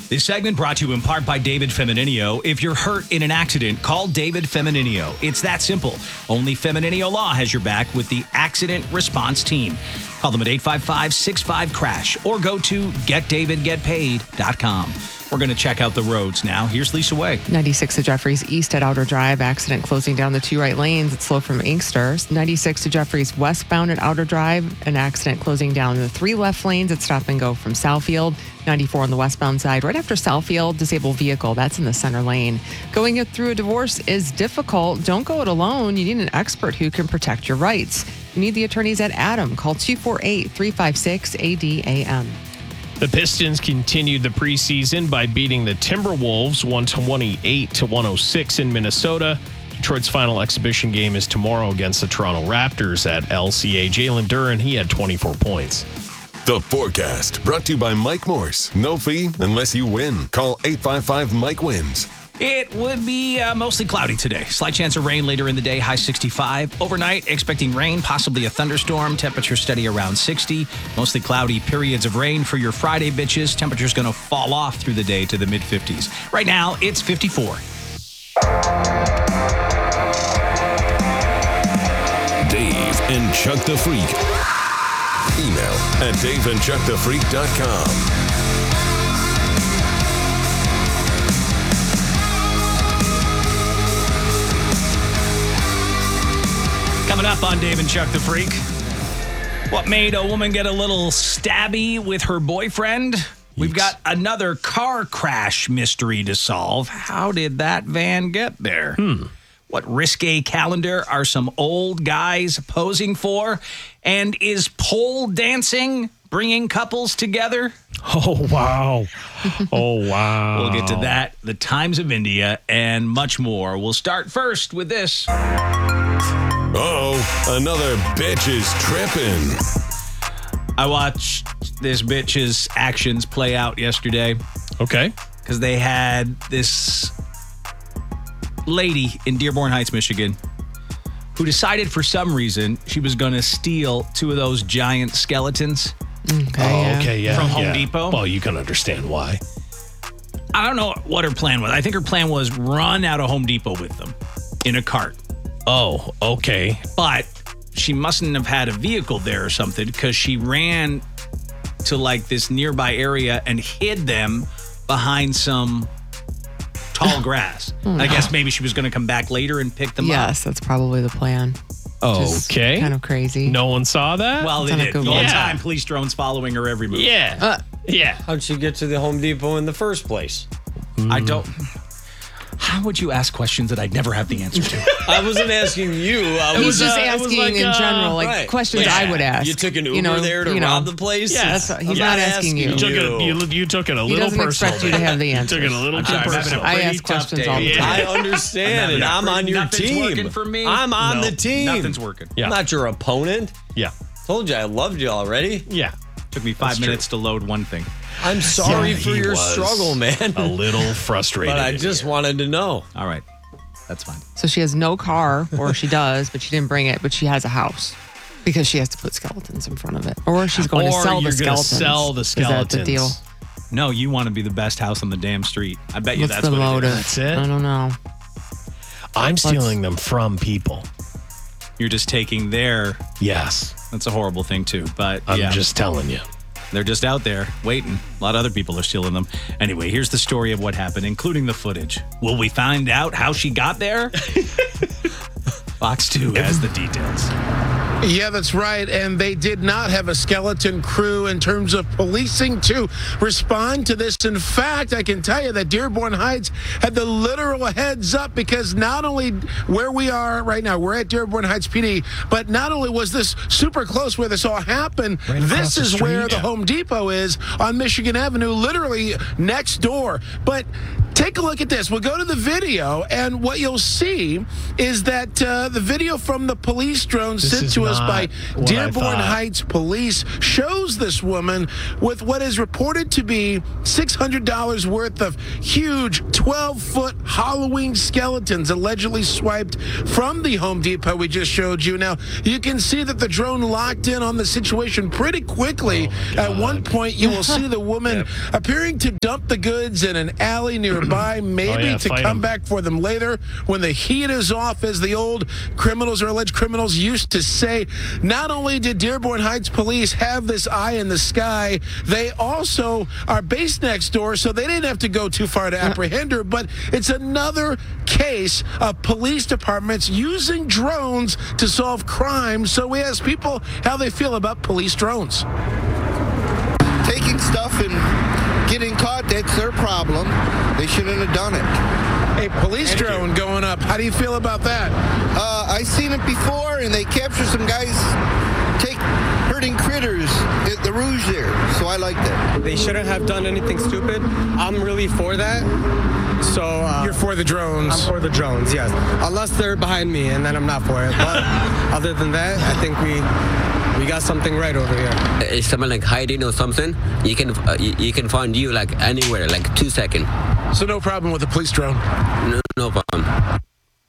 This segment brought to you in part by David Femininio. If you're hurt in an accident, call David Femininio. It's that simple. Only Femininio Law has your back with the Accident Response Team. Call them at 855-65-CRASH or go to getdavidgetpaid.com. We're going to check out the roads now. Here's Lisa Way. 96 to Jeffries east at Outer Drive. Accident closing down the 2 right lanes. It's slow from Inkster. 96 to Jeffries westbound at Outer Drive. An accident closing down the 3 left lanes at Stop and Go from Southfield. 94 on the westbound side. Right after Southfield, disabled vehicle. That's in the center lane. Going it through a divorce is difficult. Don't go it alone. You need an expert who can protect your rights. You need the attorneys at Adam. Call 248-356-ADAM. The Pistons continued the preseason by beating the Timberwolves 128-106 in Minnesota. Detroit's final exhibition game is tomorrow against the Toronto Raptors at LCA. Jalen Duren, he had 24 points. The forecast brought to you by Mike Morse. No fee unless you win. Call 855-MIKE-WINS. It would be mostly cloudy today. Slight chance of rain later in the day, high 65. Overnight, expecting rain, possibly a thunderstorm. Temperature steady around 60. Mostly cloudy periods of rain for your Friday, bitches. Temperature's going to fall off through the day to the mid-50s. Right now, it's 54. Dave and Chuck the Freak. Email at daveandchuckthefreak.com. Coming up on Dave and Chuck the Freak. What made a woman get a little stabby with her boyfriend? We've got another car crash mystery to solve. How did that van get there? What risque calendar are some old guys posing for? And is pole dancing bringing couples together? Oh, wow. Oh, wow. We'll get to that, the Times of India, and much more. We'll start first with this. Another bitch is tripping. I watched this bitch's actions play out yesterday. Okay. Because they had this lady in Dearborn Heights, Michigan, who decided for some reason she was going to steal 2 of those giant skeletons. Okay, From Home Depot. Well, you can understand why. I don't know what her plan was. I think her plan was run out of Home Depot with them in a cart. Oh, okay. But she mustn't have had a vehicle there or something because she ran to like this nearby area and hid them behind some tall grass. I guess maybe she was going to come back later and pick them up. Yes, that's probably the plan. Okay. Kind of crazy. No one saw that? Well, they It's on a did. good The whole one. time, police drones following her every move. Yeah. Yeah. How'd she get to the Home Depot in the first place? I don't... How would you ask questions that I'd never have the answer to? I wasn't asking you. He's just it was asking like, in general, like right. questions I would ask. You took an Uber there to rob the place? Yes. He's not asking you. You took it a He little doesn't personal. expect you to have the You answers. took it a little too I'm having a personal. I pretty ask tough questions day. all the time. I understand, and I'm on your Nothing's team. working for me. I'm on No, the team. Nothing's working. Yeah. I'm not your opponent. Yeah. Told you I loved you already. Yeah. Took me 5 That's minutes to load one thing. I'm sorry Yeah, for he your was struggle, man. A little frustrated. But I just wanted to know. All right. That's fine. So she has no car, or she does, but she didn't bring it, but she has a house because she has to put skeletons in front of it. Or she's going to Or sell the you're gonna skeletons. sell the Is that the skeletons. deal? No, you want to be the best house on the damn street. I bet you What's that's the what motive? it is. That's it? I don't know. I'm stealing them from people. You're just taking their... Yes. That's a horrible thing, too. But, I'm yeah. just telling you. They're just out there waiting. A lot of other people are stealing them. Anyway, here's the story of what happened, including the footage. Will we find out how she got there? Fox 2 has the details. Yeah, that's right. And they did not have a skeleton crew in terms of policing to respond to this. In fact, I can tell you that Dearborn Heights had the literal heads up because not only where we are right now, we're at Dearborn Heights PD, but not only was this super close where this all happened, Right across this the is where street. the Home Depot is on Michigan Avenue, literally next door. But take a look at this. We'll go to the video, and what you'll see is that the video from the police drone This sent is to us not by what I Dearborn thought. Heights Police shows this woman with what is reported to be $600 worth of huge 12-foot Halloween skeletons allegedly swiped from the Home Depot we just showed you. Now, you can see that the drone locked in on the situation pretty quickly. At one point, you will see the woman appearing to dump the goods in an alley nearby, maybe to fight come 'em. back for them later when the heat is off, as the old criminals or alleged criminals used to say. Not only did Dearborn Heights Police have this eye in the sky, they also are based next door, so they didn't have to go too far to apprehend her. But it's another case of police departments using drones to solve crimes. So we ask people how they feel about police drones. Taking stuff and getting caught, that's their problem. They shouldn't have done it. A police drone going up. How do you feel about that? I seen it before, and they captured some guys hurting critters at the Rouge there, so I liked it. They shouldn't have done anything stupid. I'm really for that. So You're for the drones. I'm for the drones, yes. Unless they're behind me, and then I'm not for it. But other than that, I think we got something right over here. If someone like hiding or something, you can find you like anywhere, like 2 seconds. So no problem with the police drone. No problem.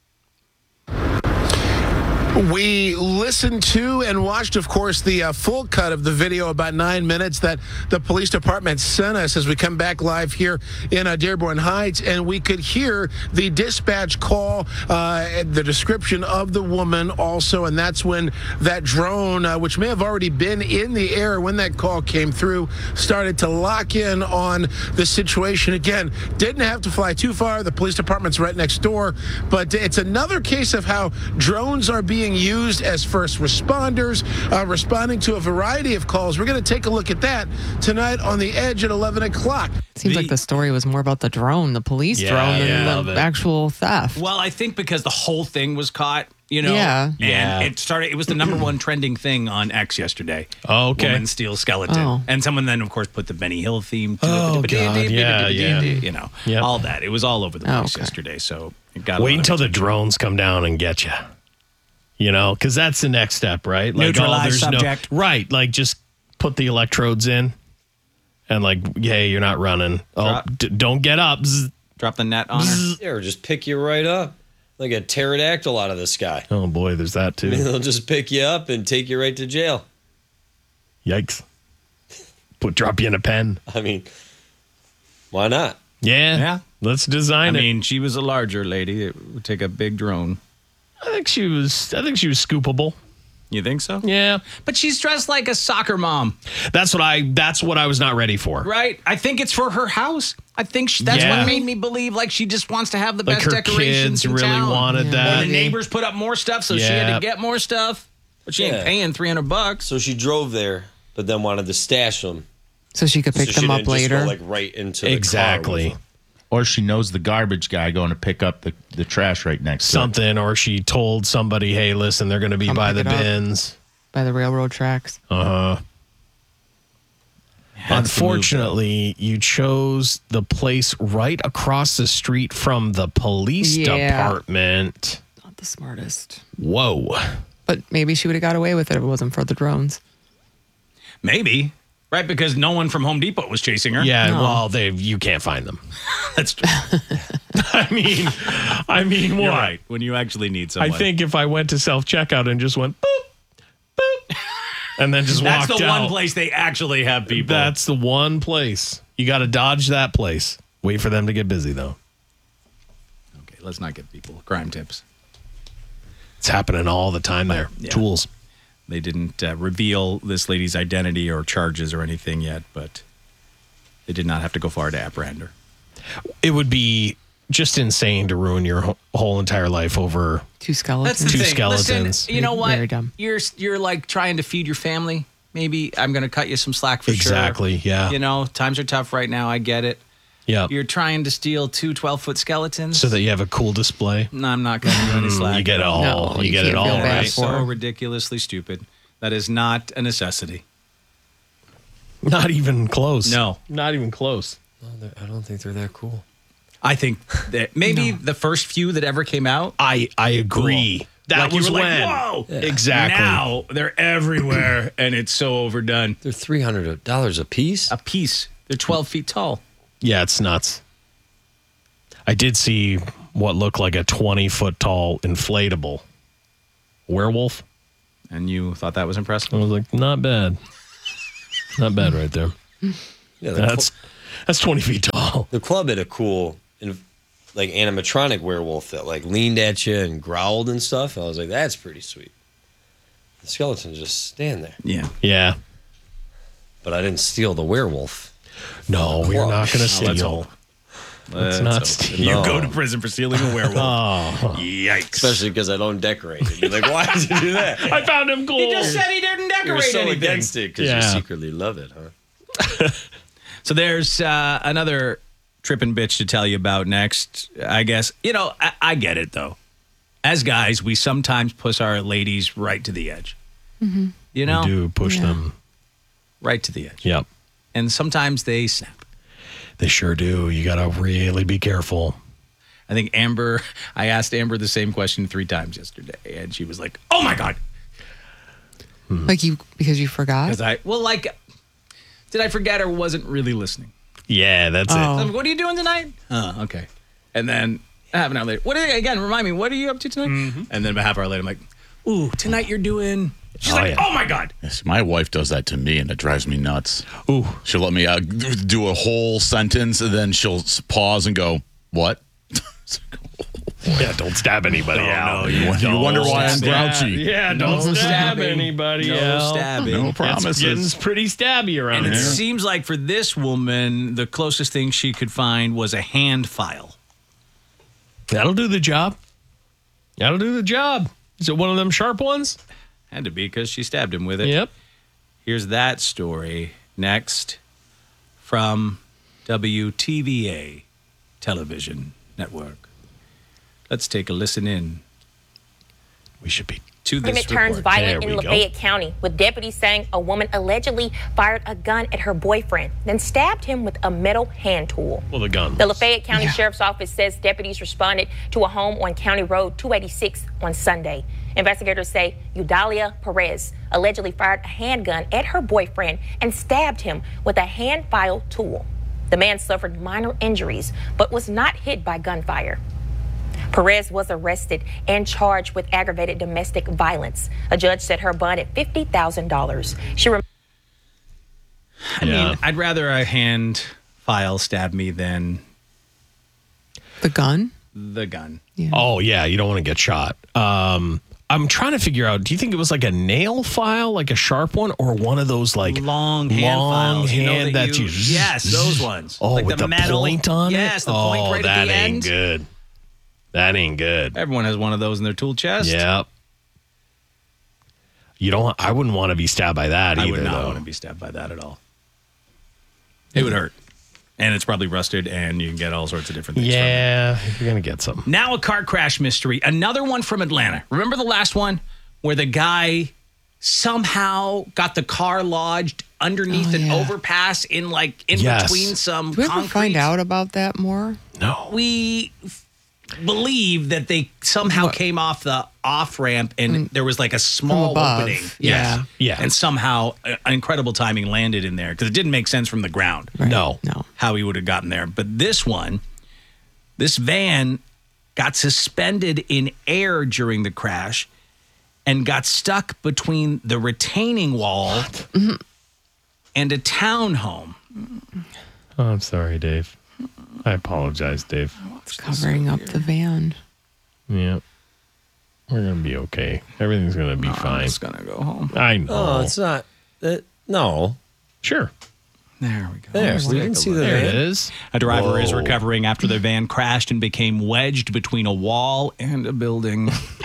We listened to and watched, of course, the full cut of the video, about 9 minutes, that the police department sent us as we come back live here in Dearborn Heights, and we could hear the dispatch call, the description of the woman also, and that's when that drone, which may have already been in the air when that call came through, started to lock in on the situation. Again, didn't have to fly too far. The police department's right next door, but it's another case of how drones are being used as first responders, responding to a variety of calls. We're going to take a look at that tonight on The Edge at 11 o'clock. Seems like the story was more about the drone, the police drone, than the actual theft. Well, I think because the whole thing was caught, you know, Yeah. and it was the number one trending thing on X yesterday. Oh, okay. Woman steals skeleton. Oh. And someone then, of course, put the Benny Hill theme to Oh, it. God, yeah. You know, Yep. all that. It was all over the Oh, place okay. yesterday. So it got a Wait lot of until the attention. drones come down and get you. You know, because that's the next step, right? Neutralize there's subject. right, like just put the electrodes in and like, hey, you're not running. Drop. Oh, don't get up. Zzz. Drop the net on her. Yeah, or just pick you right up like a pterodactyl out of the sky. Oh, boy, there's that too. They'll just pick you up and take you right to jail. Yikes. Drop you in a pen. I mean, why not? Yeah. Yeah. Let's design I it. mean, she was a larger lady. It would take a big drone. I think she was scoopable. You think so? Yeah. But she's dressed like a soccer mom, That's what I was not ready for. right? I think it's for her house. I think that's Yeah. what made me believe like she just wants to have the Like best her decorations kids in really town. wanted Yeah. that. And the neighbors put up more stuff, so she had Yeah. to get more stuff. But she ain't Yeah. paying $300. So she drove there, but then wanted to stash them. So she could pick so she them up didn't just later. go, like right into the car Exactly. with them. Or she knows the garbage guy going to pick up the trash right next to it. Something, or she told somebody, hey, listen, they're going to be Come by pick the it up. bins. By the railroad tracks. Unfortunately, you chose the place right across the street from the police Yeah. department. Not the smartest. Whoa. But maybe she would have got away with it if it wasn't for the drones. Maybe. Right, because no one from Home Depot was chasing her. Yeah, No. well, you can't find them. That's true. I mean, what? You're right. When you actually need someone. I think if I went to self-checkout and just went boop, boop, and then just that's walked the out. one place they actually have people. That's the one place. You got to dodge that place. Wait for them to get busy, though. Okay, let's not give people crime tips. It's happening all the time there. Yeah. Tools. They didn't reveal this lady's identity or charges or anything yet, but they did not have to go far to apprehend her. It would be just insane to ruin your whole entire life over. Two skeletons. That's the Two thing. skeletons. Listen, you know what? Very dumb. You're like trying to feed your family. Maybe I'm going to cut you some slack for sure. Exactly, yeah. You know, times are tough right now. I get it. Yeah. You're trying to steal two 12-foot skeletons. So that you have a cool display. No, I'm not going to do any slack. You get it all. No, you you get it can't feel all, bad right? for So her. ridiculously stupid. That is not a necessity. Not even close. No. Not even close. I don't think they're that cool. I think that maybe the first few that ever came out. I agree. Cool. That Like, you was were like, when. whoa. Yeah. Exactly. Now they're everywhere, and it's so overdone. They're $300 a piece? A piece. They're 12 feet tall. Yeah, it's nuts. I did see what looked like a 20-foot tall inflatable werewolf. And you thought that was impressive? I was like, not bad. Not bad right there. Yeah, That's 20 feet tall. The club had a cool, animatronic werewolf that leaned at you and growled and stuff. I was like, that's pretty sweet. The skeleton just stand there. Yeah. Yeah. But I didn't steal the werewolf. No, we're not going to steal. Let's hope. Let's not steal. You go to prison for stealing a werewolf. Oh. Yikes. Especially because I don't decorate. You'd be like, why did you do that? I found him cool. He just said he didn't decorate You're so anything. against it because you secretly love it, huh? So there's another tripping bitch to tell you about next, I guess. I get it, though. As guys, we sometimes push our ladies right to the edge. Mm-hmm. You know? We do push them. Right to the edge. Yep. And sometimes they snap. They sure do. You got to really be careful. I think I asked Amber the same question 3 times yesterday, and she was like, oh, my God. Because you forgot? Did I forget or wasn't really listening? Yeah, that's it. So, what are you doing tonight? Oh, okay. And then half an hour later, remind me, what are you up to tonight? Mm-hmm. And then about half an hour later, I'm like, ooh, tonight you're doing... She's oh my God. Yes, my wife does that to me, and it drives me nuts. Ooh. She'll let me do a whole sentence, and then she'll pause and go, what? Yeah, don't stab anybody out. No, you wonder why I'm grouchy. Yeah, don't stab anybody else. No promises. It's getting pretty stabby around And here. it seems like for this woman, the closest thing she could find was a hand file. That'll do the job. Is it one of them sharp ones? Had to be because she stabbed him with it. Yep. Here's that story next from WTVA Television Network. Let's take a listen in. We should be to this It turns report. violent in Lafayette County, with deputies saying a woman allegedly fired a gun at her boyfriend, then stabbed him with a metal hand tool. Well, the gun. The Lafayette County Sheriff's Office says deputies responded to a home on County Road 286 on Sunday. Investigators say Eudalia Perez allegedly fired a handgun at her boyfriend and stabbed him with a hand file tool. The man suffered minor injuries, but was not hit by gunfire. Perez was arrested and charged with aggravated domestic violence. A judge set her bond at $50,000. I mean, I'd rather a hand file stab me than the gun. Yeah. Oh, yeah. You don't want to get shot. I'm trying to figure out, do you think it was like a nail file, like a sharp one, or one of those long hand files? Yes, those ones. Oh, like with the metal point on it? Yes, the point right at the end. Ain't good. That ain't good. Everyone has one of those in their tool chest. Yep. I wouldn't want to be stabbed by that either, I would not though. want to be stabbed by that at all. It would hurt. And it's probably rusted, and you can get all sorts of different things Yeah, you're going to get something. Now a car crash mystery. Another one from Atlanta. Remember the last one where the guy somehow got the car lodged underneath an overpass in between some Did we ever concrete? find out about that more? No. We believe that they somehow came off the off-ramp and there was like a small above. opening. Yeah. Yeah. And somehow incredible timing landed in there because it didn't make sense from the ground. Right. No. How he would have gotten there. But this van got suspended in air during the crash and got stuck between the retaining wall and a townhome. Oh, I'm sorry, Dave. I apologize, Dave. It's covering up the van. Yeah. We're going to be okay. Everything's going to be fine. I'm just going to go home. I know. Oh, it's not. No. Sure. There we go. There, so you can see the There van. it is. A driver is Whoa. recovering after the van crashed and became wedged between a wall and a building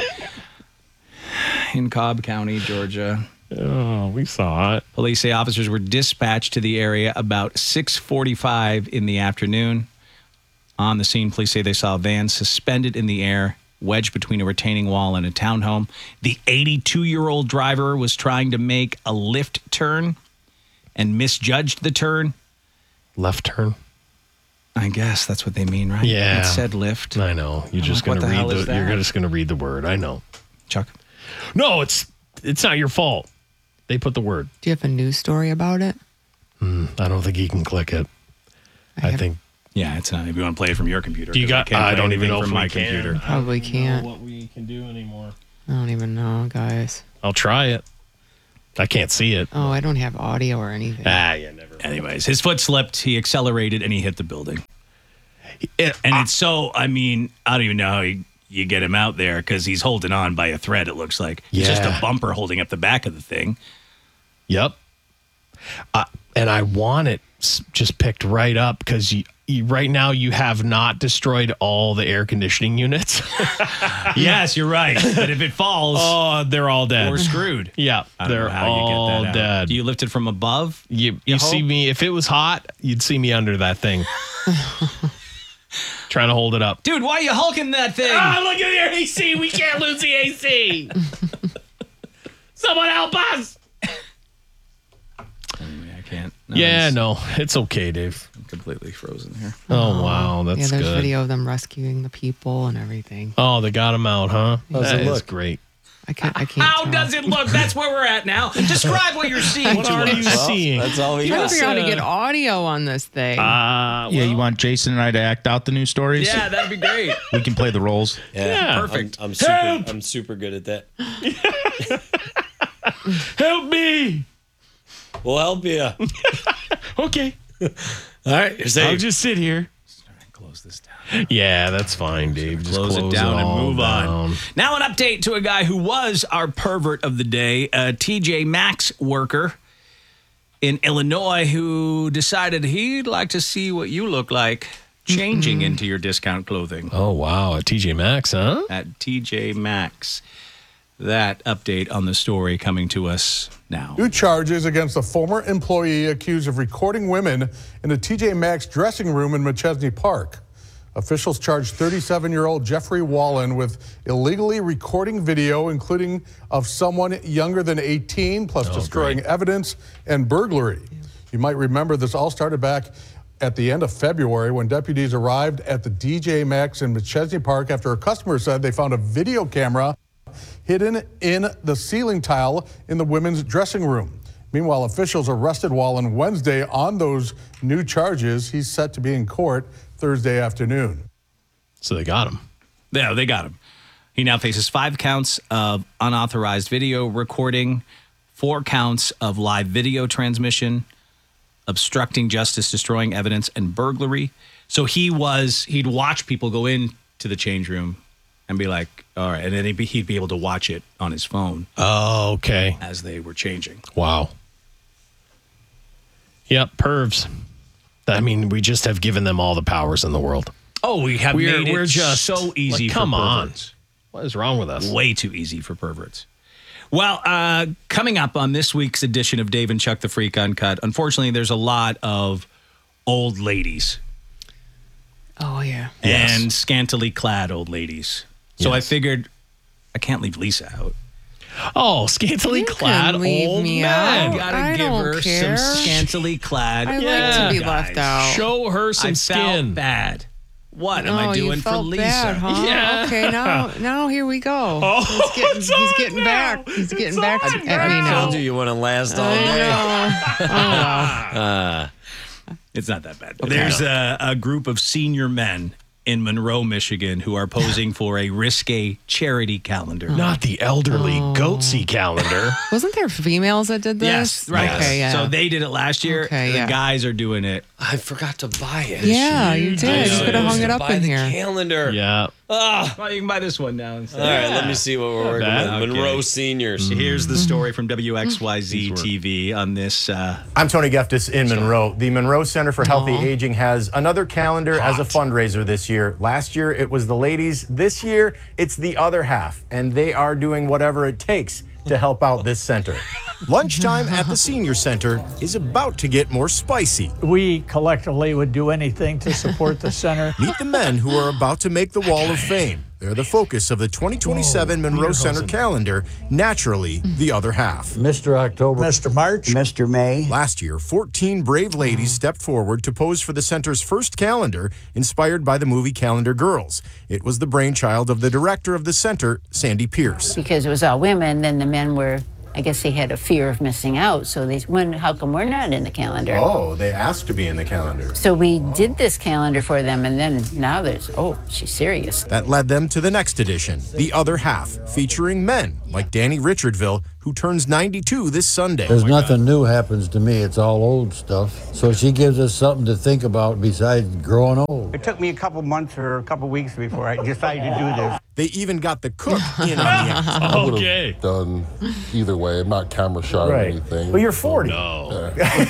in Cobb County, Georgia. Oh, we saw it. Police say officers were dispatched to the area about 6:45 in the afternoon. On the scene, police say they saw a van suspended in the air, wedged between a retaining wall and a townhome. The 82-year-old driver was trying to make a left turn and misjudged the turn. Left turn. I guess that's what they mean, right? Yeah. It said lift. I know. You're just going to read the. You're just going to read the word. I know. Chuck. No, it's not your fault. They put the word. Do you have a news story about it? I don't think he can click it. I think. Yeah, it's not. If you want to play it from your computer. Do you got? I don't even know from if my we can. computer. Probably can't. What we can do anymore. I don't even know, guys. I'll try it. I can't see it. Oh, I don't have audio or anything. Yeah, never. Anyways, his foot slipped. He accelerated and he hit the building. And it's so. I mean, I don't even know how you get him out there because he's holding on by a thread. It looks like it's just a bumper holding up the back of the thing. Yep. And I want it just picked right up because right now you have not destroyed all the air conditioning units. Yes, you're right. But if it falls, they're all dead. We're screwed. Yeah, they're all dead. Do you lift it from above? You see me, if it was hot, you'd see me under that thing. Trying to hold it up. Dude, why are you hulking that thing? Oh, look at your AC. We can't lose the AC. Someone help us. I can't. No, it's okay, Dave. I'm completely frozen here. Oh, wow. That's yeah, there's good. video of them rescuing the people and everything. Oh, they got him out, huh? How's it look? Great. I can't How tell. does it look? That's where we're at now. Describe what you're seeing. What are you seeing? That's all we I'm trying got. to figure out how to get audio on this thing. Yeah, you want Jason and I to act out the news stories? Yeah, that'd be great. We can play the roles. Yeah, perfect. I'm super good at that. Help me. We'll help you. Okay. All right, you're safe. I'll just sit here. Close this down. Yeah, that's fine, Dave. Just Close it down and all move on. down. Now an update to a guy who was our pervert of the day, a TJ Maxx worker in Illinois who decided he'd like to see what you look like changing into your discount clothing. Oh, wow. At TJ Maxx, huh? At TJ Maxx. That update on the story coming to us now. New charges against a former employee accused of recording women in the TJ Maxx dressing room in Machesney Park. Officials charged 37-year-old Jeffrey Wallen with illegally recording video, including of someone younger than 18, plus destroying evidence and burglary. You might remember this all started back at the end of February when deputies arrived at the TJ Maxx in Machesney Park after a customer said they found a video camera hidden in the ceiling tile in the women's dressing room. Meanwhile, officials arrested Wallen Wednesday on those new charges. He's set to be in court Thursday afternoon. So they got him. Yeah, they got him. He now faces 5 counts of unauthorized video recording, 4 counts of live video transmission, obstructing justice, destroying evidence, and burglary. So he'd watch people go into the change room and be like, all right, and then he'd be able to watch it on his phone. Oh, okay. As they were changing. Wow. Yep, pervs. I mean, we just have given them all the powers in the world. Oh, we have made we're it just so easy like, for come on. perverts. What is wrong with us? Way too easy for perverts. Well, coming up on this week's edition of Dave and Chuck the Freak Uncut, unfortunately, there's a lot of old ladies. Oh, yeah. And scantily clad old ladies. So I figured I can't leave Lisa out. Oh, scantily clad leave old me man. out. Gotta I give don't her care. some scantily clad. I like to be left out. Show her some I skin. felt bad. What am Oh, I you doing for felt Lisa? bad, huh? Yeah. Okay, now here we go. Oh, he's getting back. He's getting back at me I now. told you want to last all I day. know. Oh, wow. It's not that bad. There's a group of senior men in Monroe, Michigan, who are posing for a risque charity calendar. Not the elderly goatsy calendar. Wasn't there females that did this? Yes, right. Okay, yeah. So they did it last year. Okay, the yeah. guys are doing it. I forgot to buy it. Yeah, you did. You could have hung it up buy in the here. calendar. Yeah. Well, you can buy this one now instead. All right, let me see what we're working bad. with. Okay. Monroe Seniors. Here's the story from WXYZ TV on this. I'm Tony Geftis in Monroe. The Monroe Center for Healthy Aging has another calendar as a fundraiser this year. Last year, it was the ladies. This year, it's the other half, and they are doing whatever it takes to help out this center. Lunchtime at the Senior Center is about to get more spicy. We collectively would do anything to support the center. Meet the men who are about to make the Wall of Fame. They're the focus of the 2027 Monroe Center calendar, naturally the other half. Mr. October, Mr. March, Mr. May. Last year, 14 brave ladies stepped forward to pose for the center's first calendar, inspired by the movie Calendar Girls. It was the brainchild of the director of the center, Sandy Pierce. Because it was all women, then the men were, I guess they had a fear of missing out. So they went, how come we're not in the calendar? Oh, they asked to be in the calendar. So we did this calendar for them, and then now there's, oh, she's serious. That led them to the next edition, The Other Half, featuring men like Danny Richardville, who turns 92 this Sunday. There's nothing new happens to me. It's all old stuff. So she gives us something to think about besides growing old. It took me a couple months or a couple weeks before I decided to do this. They even got the cook in on the act. I would have done either way. I'm not camera shy or anything. Well, you're 40. No.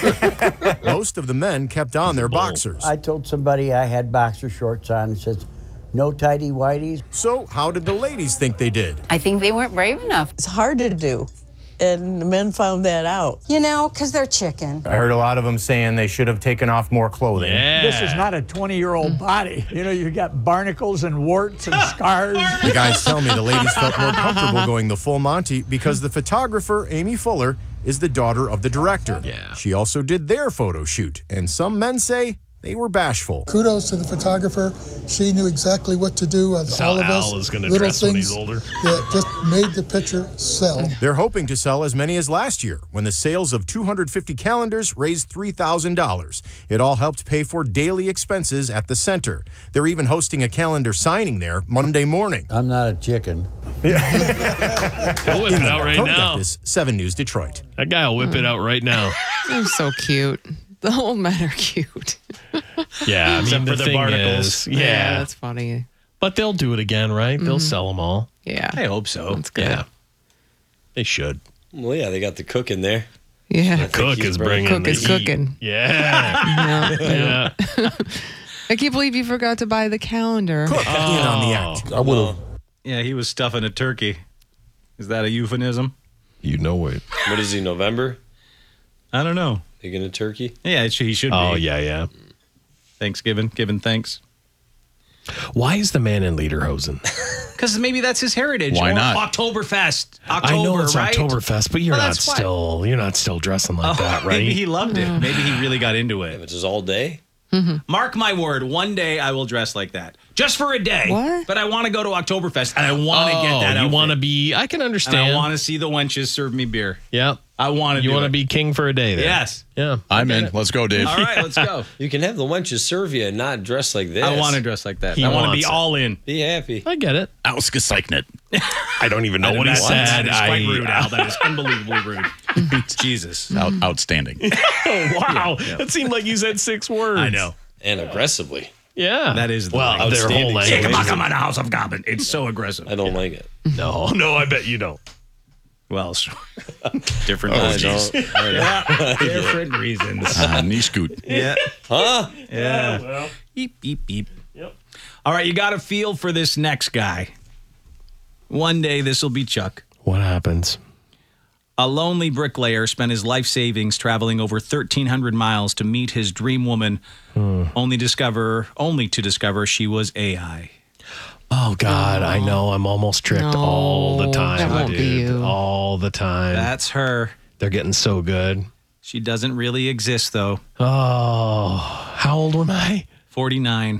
Most of the men kept on their boxers. I told somebody I had boxer shorts on and says, no tighty whities. So how did the ladies think they did? I think they weren't brave enough. It's hard to do. And the men found that out. You know, because they're chicken. I heard a lot of them saying they should have taken off more clothing. This is not a 20-year-old body. You know, you got barnacles and warts and scars. The guys tell me the ladies felt more comfortable going the full Monty because the photographer, Amy Fuller, is the daughter of the director. Yeah. She also did their photo shoot, and some men say they were bashful. Kudos to the photographer. She knew exactly what to do with all of us. Al is going to little dress when things he's older. that just made the picture sell. They're hoping to sell as many as last year, when the sales of 250 calendars raised $3,000. It all helped pay for daily expenses at the center. They're even hosting a calendar signing there Monday morning. I'm not a chicken. He'll whip it out right Tony now. Guptis, 7 News Detroit. That guy will whip it out right now. They're so cute. The old men are cute. Yeah, I mean, Except the for the thing barnacles. is, yeah, That's funny. but they'll do it again, right? They'll sell them all. Yeah. I hope so. That's good. Yeah, they should. Well, yeah, they got the cook in there. Yeah. Cook is bringing. Cook the is heat. cooking. Yeah, Yeah. yeah. I can't believe you forgot to buy the calendar. Cook in on the act. I would have. Yeah, he was stuffing a turkey. Is that a euphemism? You know it. What is he, November? I don't know. Making a turkey? Yeah, he should be. Oh yeah. Thanksgiving, giving thanks. Why is the man in lederhosen? Because maybe that's his heritage. Why Or not? Oktoberfest. I know it's right? Oktoberfest, but you're Well, not that's why. you're not still dressing like that, right? Maybe he loved it. Maybe he really got into it. If it's just all day? Mark my word, one day I will dress like that. Just for a day. What? But I want to go to Oktoberfest, and I want to get that You outfit. want to be? I can And understand. I want to see the wenches serve me beer. Yeah, I want to you do want to it. be king for a day. Then. Yes. Yeah, I'm in. Let's go, Dave. All right, let's go. You can have the wenches serve you and not dress like this. I want to dress like that. He I want to wants be it. all in. Be happy. I get it. Ausgezeichnet. I don't even know what he said. That is quite rude, Al. That is unbelievably rude. Jesus. Outstanding. Oh, wow. It seemed like you said 6 words. I know. And aggressively. Yeah. That is the well, their outstanding. whole language. Chickamauga, my house of goblin. It's so aggressive. I don't like it. No, I bet you don't. Well, different I reasons. don't. Yeah, different reasons. Knee scoot. Yeah. Huh? Yeah. Well. Beep, beep, beep. Yep. All right, you got a feel for this next guy. One day this will be Chuck. What happens? A lonely bricklayer spent his life savings traveling over 1,300 miles to meet his dream woman, only to discover she was AI. Oh, God, I know. I'm almost tricked all the time, that won't dude. be you. All the time. That's her. They're getting so good. She doesn't really exist, though. Oh, how old am I? 49.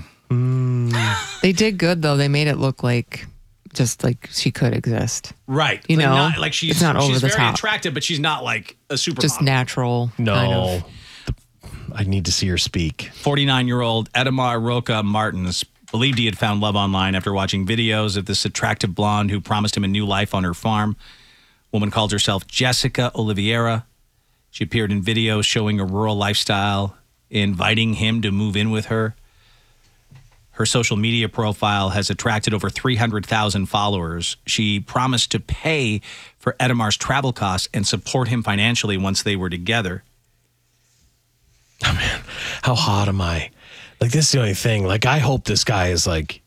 They did good, though. They made it look like just like she could exist. Right. You know, not, like she's it's not over she's the very top. attractive, but she's not like a supermodel. Just natural. No. Kind of. I need to see her speak. 49-year-old Edamar Roca Martins believed he had found love online after watching videos of this attractive blonde who promised him a new life on her farm. Woman called herself Jessica Oliveira. She appeared in videos showing a rural lifestyle, inviting him to move in with her. Her social media profile has attracted over 300,000 followers. She promised to pay for Edamar's travel costs and support him financially once they were together. Oh, man. How hot am I? Like, this is the only thing. Like, I hope this guy is like...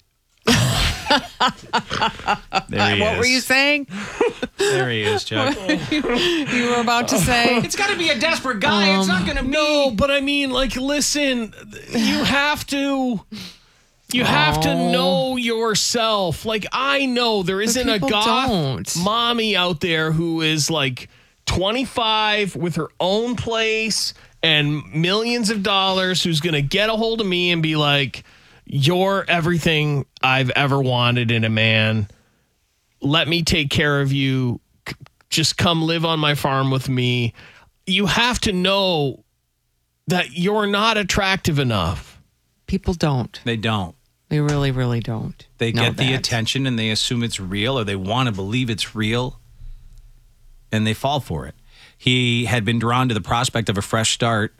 There he What is. were you saying? There he is, Chuck. You were about to say. It's got to be a desperate guy. It's not going to be. No, but I mean, like, listen, you have to... You have to know yourself. Like, I know there isn't a goth mommy out there who is like 25 with her own place and millions of dollars who's going to get a hold of me and be like, you're everything I've ever wanted in a man. Let me take care of you. Just come live on my farm with me. You have to know that you're not attractive enough. People don't. They don't. They really, really don't. They get the attention and they assume it's real, or they want to believe it's real, and they fall for it. He had been drawn to the prospect of a fresh start.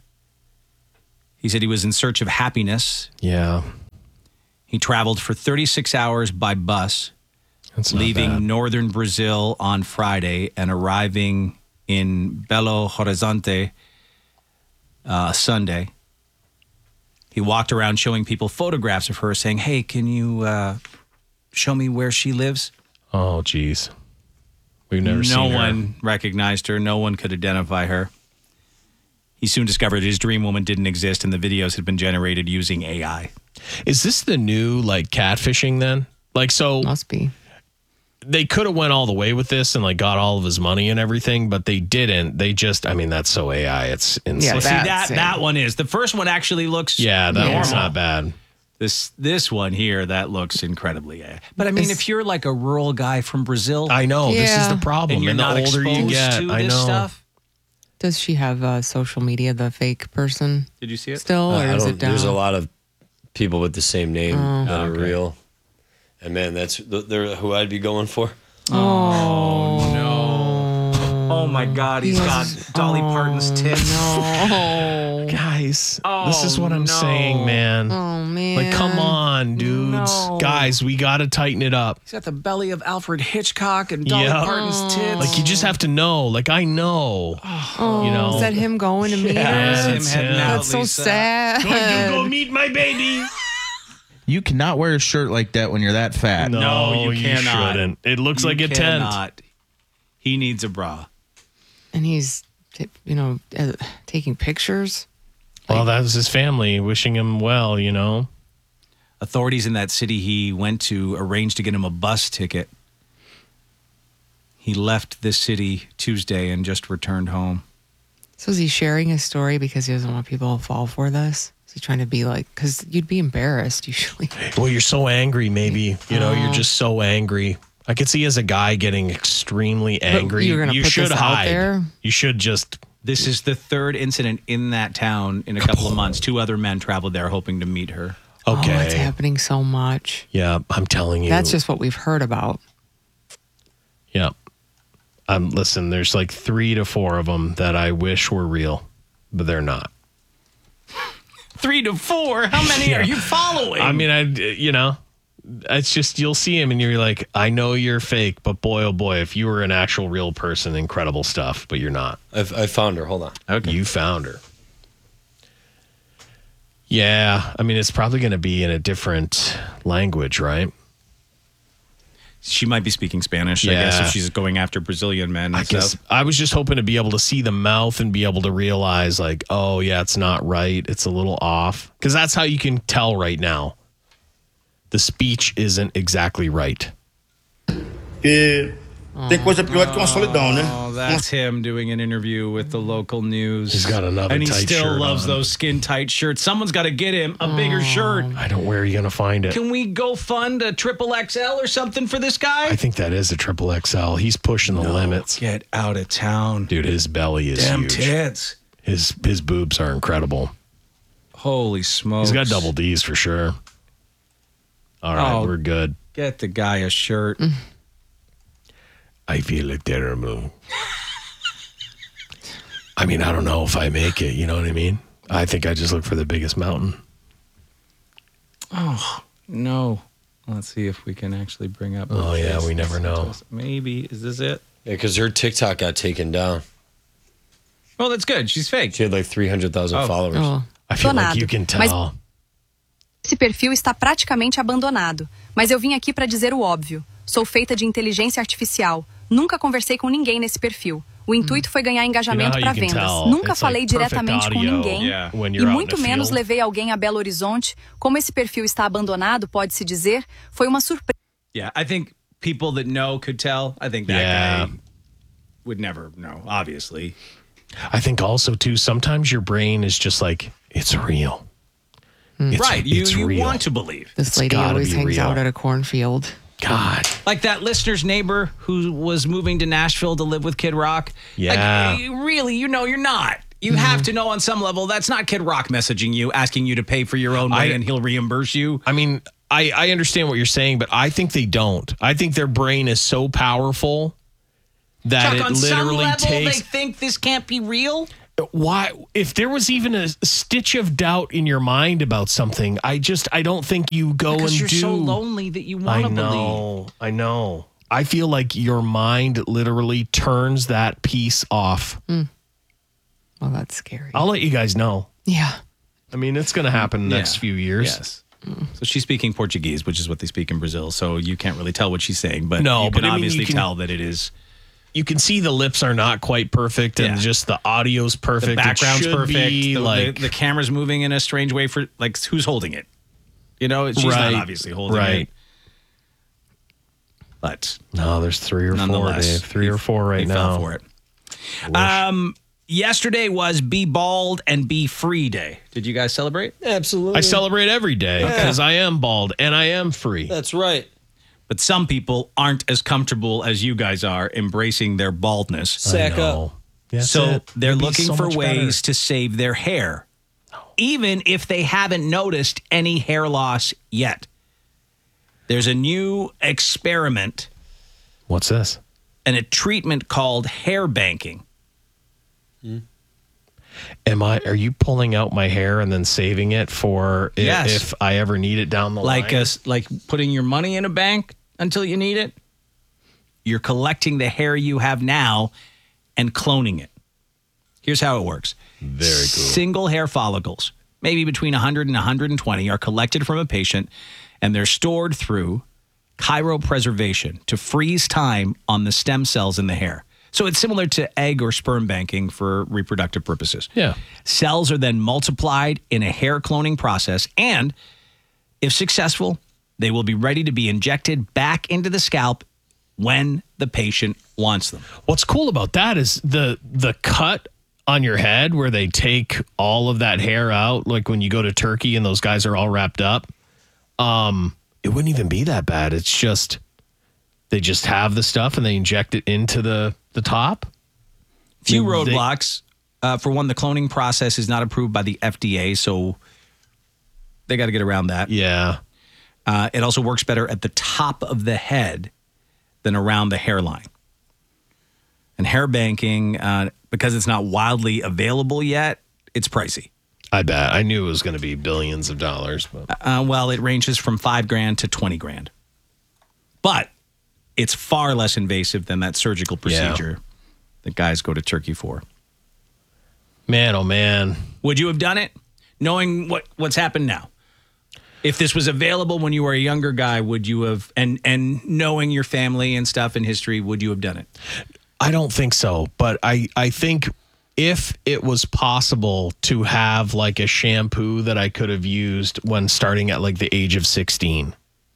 He said he was in search of happiness. Yeah. He traveled for 36 hours by bus, leaving northern Brazil on Friday and arriving in Belo Horizonte Sunday. He walked around showing people photographs of her, saying, hey, can you show me where she lives? Oh, geez. We've never seen her. No one recognized her. No one could identify her. He soon discovered his dream woman didn't exist, and the videos had been generated using AI. Is this the new, like, catfishing then? Like, so... Must be. They could have went all the way with this and, like, got all of his money and everything, but they didn't. They just... I mean, that's so AI. It's insane. Yeah, that one is. The first one actually looks... Yeah, that one's not bad. This one here, that looks incredibly AI. But, I mean, if you're, like, a rural guy from Brazil... I know. This is the problem. And you're not the older you exposed get, to I this know. stuff... Does she have social media, the fake person? Did you see it? Still, or is it down? There's a lot of people with the same name that are okay. real. And, man, they're who I'd be going for. Oh, no. Oh, my God. He's got Dolly Parton's tits. No. Guys, this is what I'm saying, man. Oh, man. Like, come on, dudes. No. Guys, we got to tighten it up. He's got the belly of Alfred Hitchcock and Dolly Parton's tits. Like, you just have to know. Like, I know. Oh, you know. is that him going to meet her? That's him. That's so sad. Going to go meet my baby. You cannot wear a shirt like that when you're that fat. No, you cannot. shouldn't. It looks like a tent. He needs a bra. And he's, taking pictures. Well, that was his family wishing him well, you know. Authorities in that city he went to arranged to get him a bus ticket. He left this city Tuesday and just returned home. So is he sharing his story because he doesn't want people to fall for this? Is he trying to be like, because you'd be embarrassed usually. Well, you're so angry, maybe. You're just so angry. I could see as a guy getting extremely angry. You're going to put should this hide. out there? You should just... This is the third incident in that town in a couple of months. 2 other men traveled there hoping to meet her. Okay. Oh, it's happening so much. Yeah, I'm telling you. That's just what we've heard about. Yeah. Listen, there's like 3 to 4 of them that I wish were real, but they're not. 3 to 4? How many are you following? I mean, it's just, you'll see him and you're like, I know you're fake, but boy, oh boy, if you were an actual real person, incredible stuff, but you're not. I found her. Hold on. Okay. You found her. Yeah. I mean, it's probably going to be in a different language, right? She might be speaking Spanish, I guess, if she's going after Brazilian men. I guess I was just hoping to be able to see the mouth and be able to realize, like, oh, yeah, it's not right. It's a little off. Because that's how you can tell right now. The speech isn't exactly right. Tem coisa pior que uma solidão, né? Oh, that's him doing an interview with the local news. He's got another and he tight still shirt loves on. those skin tight shirts. Someone's got to get him a bigger shirt. I don't know where you're going to find it. Can we go fund a XXL or something for this guy? I think that is a XXL. He's pushing the limits. Get out of town. Dude, his belly is Damn huge. tits. His boobs are incredible. Holy smokes. He's got double D's for sure. All right, we're good. Get the guy a shirt. I feel terrible. I mean, I don't know if I make it. You know what I mean? I think I just look for the biggest mountain. Oh, no. Let's see if we can actually bring up. Oh, yeah, we never know. Maybe. Is this it? Yeah, because her TikTok got taken down. Well, that's good. She's fake. She had like 300,000 followers. I feel like you can tell. Esse perfil está praticamente abandonado, mas eu vim aqui para dizer o óbvio. Sou feita de inteligência artificial. Nunca conversei com ninguém nesse perfil. O intuito foi ganhar engajamento para vendas. Nunca falei diretamente com ninguém e muito menos levei alguém a Belo Horizonte. Como esse perfil está abandonado, pode-se dizer, foi uma surpresa. Yeah, I think people that know could tell. I think that guy would never know, obviously. I think also, too, sometimes your brain is just like, it's real. Right, you want to believe. This lady always hangs out at a cornfield. God. Like that listener's neighbor who was moving to Nashville to live with Kid Rock. Yeah. Like, really, you're not. You have to know on some level that's not Kid Rock messaging you, asking you to pay for your own way and he'll reimburse you. I mean, I understand what you're saying, but I think they don't. I think their brain is so powerful that Chuck, it on literally some level, takes... they think this can't be real? Why? If there was even a stitch of doubt in your mind about something, I don't think you go because and you're do. so lonely that you want to believe. I know. I feel like your mind literally turns that piece off. Well, that's scary. I'll let you guys know. Yeah. I mean, it's going to happen in the next few years. Yes. So she's speaking Portuguese, which is what they speak in Brazil. So you can't really tell what she's saying, but No, you but can I mean, obviously you can- tell that it is. You can see the lips are not quite perfect, and just the audio's perfect. The background's It should perfect. be The camera's moving in a strange way for like who's holding it? You know, she's not obviously holding it. But no, there's 3 or 4, Dave. 3 or 4 right now. Fell for it. Yesterday was Be Bald and Be Free Day. Did you guys celebrate? Absolutely. I celebrate every day because I am bald and I am free. That's right. But some people aren't as comfortable as you guys are embracing their baldness. Sack up. That's so it. they're It'd be looking so for much ways to save their hair, even if they haven't noticed any hair loss yet. There's a new experiment. What's this? And a treatment called hair banking. Are you pulling out my hair and then saving it for if I ever need it down the line? Like putting your money in a bank until you need it. You're collecting the hair you have now and cloning it. Here's how it works. Very cool. Single hair follicles, maybe between 100 and 120, are collected from a patient, and they're stored through cryopreservation to freeze time on the stem cells in the hair. So it's similar to egg or sperm banking for reproductive purposes. Yeah. Cells are then multiplied in a hair cloning process, and if successful, they will be ready to be injected back into the scalp when the patient wants them. What's cool about that is the cut on your head where they take all of that hair out, like when you go to Turkey and those guys are all wrapped up. It wouldn't even be that bad. It's just they just have the stuff and they inject it into the top. Few roadblocks. For one, the cloning process is not approved by the FDA, so they got to get around that. Yeah. It also works better at the top of the head than around the hairline. And hair banking, because it's not widely available yet, it's pricey. I bet. I knew it was going to be billions of dollars. But. Well, it ranges from $5,000 to $20,000. But it's far less invasive than that surgical procedure that guys go to Turkey for. Man, oh man. Would you have done it? Knowing what's happened now? If this was available when you were a younger guy, would you have, and knowing your family and stuff and history, would you have done it? I don't think so, but I think if it was possible to have like a shampoo that I could have used when starting at like the age of 16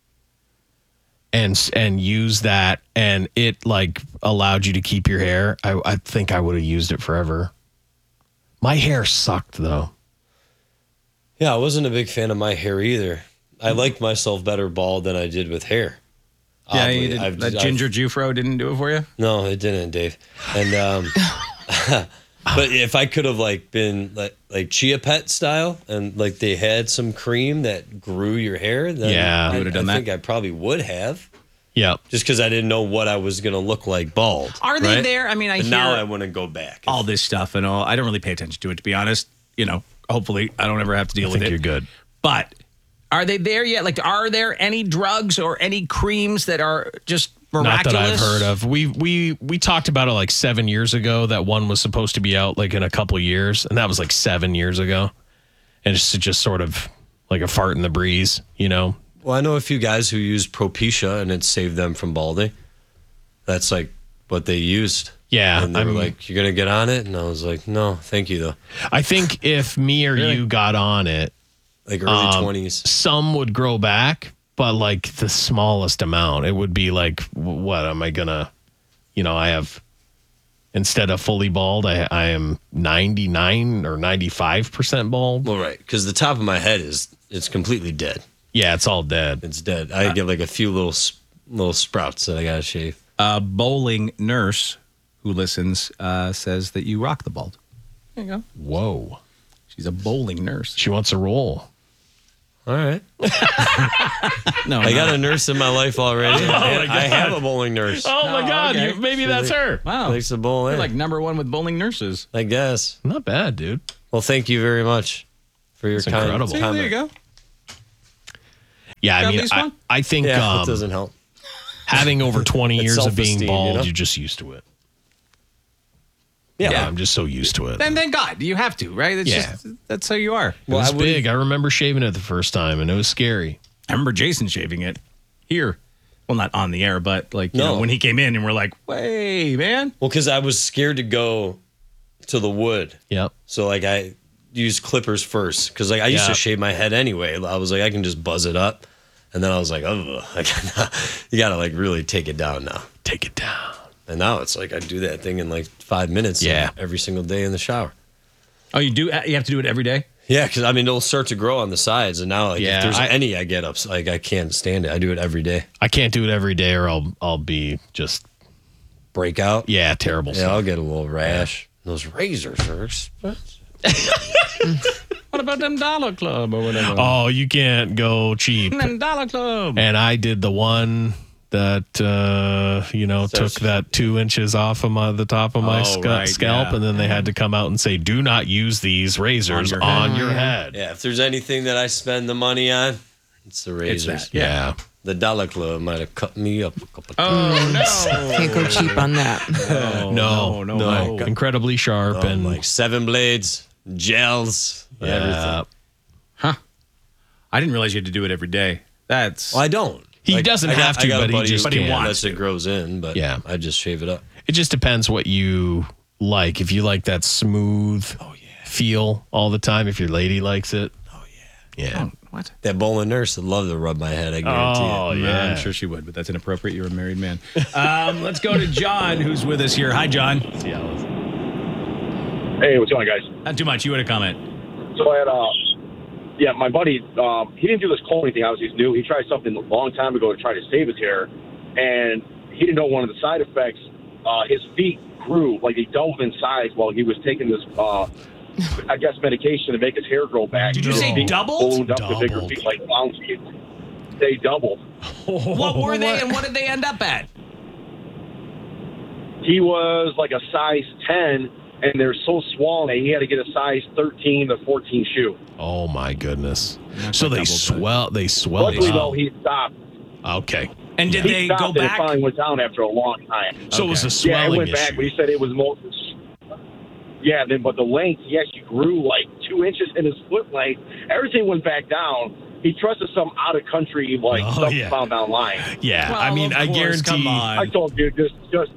and use that and it like allowed you to keep your hair, I think I would have used it forever. My hair sucked though. Yeah, I wasn't a big fan of my hair either. I liked myself better bald than I did with hair. Yeah, that Ginger Jufro didn't do it for you? No, it didn't, Dave. And but if I could have like been like Chia Pet style and like they had some cream that grew your hair, then you would have done that. I think I probably would have. Yeah. Just because I didn't know what I was going to look like bald. Are they there? I mean, I hear now I want to go back. All this stuff and all. I don't really pay attention to it, to be honest. You know, hopefully I don't ever have to deal with it. I think you're good. But are they there yet? Like, are there any drugs or any creams that are just miraculous? Not that I've heard of. We talked about it like 7 years ago. That one was supposed to be out like in a couple years, and that was like 7 years ago. And it's just sort of like a fart in the breeze, you know. Well, I know a few guys who use Propecia, and it saved them from balding. That's like what they used. Yeah. And they were like, you're going to get on it? And I was like, no, thank you, though. I think if me or you got on it, like early 20s, some would grow back, but like the smallest amount. It would be like, what am I going to, I have, instead of fully bald, I am 99 or 95% bald. Well, right. Because the top of my head it's completely dead. Yeah, it's all dead. It's dead. I get like a few little sprouts that I got to shave. A bowling nurse who listens says that you rock the bald. There you go. Whoa. She's a bowling nurse. She wants a roll. All right. No, I got a nurse in my life already. I have a bowling nurse. Oh, my God. okay. Maybe that's her. Wow. Likes to bowl in. You're like #1 with bowling nurses. I guess. Not bad, dude. Well, thank you very much for your kind incredible. See, comment. there you go. Yeah, I Got mean, at least one? I think It doesn't help. having over 20 It's years of being self-esteem, bald, you're just used to it. Yeah, I'm just so used to it. Then thank God. You have to, right? It's that's how you are. It was big. I remember shaving it the first time, and it was scary. I remember Jason shaving it here. Well, not on the air, but like, you know, when he came in and we're like, "Way, man." Well, because I was scared to go to the wood. Yep. So like I used clippers first because like I used to shave my head anyway. I was like, I can just buzz it up, and then I was like, oh, you gotta like really take it down now. Take it down. And now it's like I do that thing in like 5 minutes. Every single day in the shower. Oh, you do? You have to do it every day? Yeah, because I mean it'll start to grow on the sides, and now like if there's any I get up, like I can't stand it. I do it every day. I can't do it every day, or I'll be just break out. Yeah, terrible. Yeah, I'll get a little rash. Those razors are expensive. What about them Dollar Club or whatever? Oh, you can't go cheap. Them Dollar Club. And I did the one that took that 2 inches off of the top of my scalp, and then they had to come out and say, "Do not use these razors on your head." Yeah, if there's anything that I spend the money on, it's the razors. That, yeah. The Dollar Club might have cut me up a couple times. No. Can't go cheap on that. No. Incredibly sharp and like 7 blades, gels, everything. Huh. I didn't realize you had to do it every day. That's. Well, I don't. He doesn't have to, but he just can't. Unless it grows in, but I just shave it up. It just depends what you like. If you like that smooth feel all the time, if your lady likes it. Oh, yeah. Yeah. What? That bowling nurse would love to rub my head, I guarantee Oh, it. yeah. I'm sure she would, but that's inappropriate. You're a married man. Let's go to John, who's with us here. Hi, John. Hey, what's going on, guys? Not too much. You had a comment. So I had my buddy, he didn't do this cloning thing. Obviously, he's new. He tried something a long time ago to try to save his hair, and he didn't know one of the side effects. His feet grew, like they doubled in size while he was taking this, I guess, medication to make his hair grow back. Did you say doubled? Ballooned up to bigger feet, like clown feet. They doubled. What were they, and what did they end up at? He was like a size 10, and they're so swollen that he had to get a size 13 to 14 shoe. Oh my goodness! So they swell. They swell. Luckily, though, he stopped. Okay. And did they go stopped, and back? it finally went down after a long time. So it was a swelling Yeah, it went issue. back, but he said it was most. Yeah, but the length, he actually grew like 2 inches in his foot length. Everything went back down. He trusted some out of country stuff he found online. Yeah, Well, I mean, of I course, guarantee. come on. I told you just